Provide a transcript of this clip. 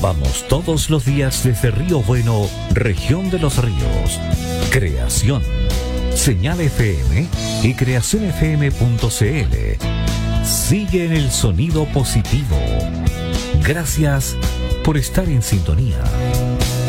Vamos todos los días desde Río Bueno, región de Los Ríos. Creación. Señal FM y creacionfm.cl. Sigue en el sonido positivo. Gracias por estar en sintonía.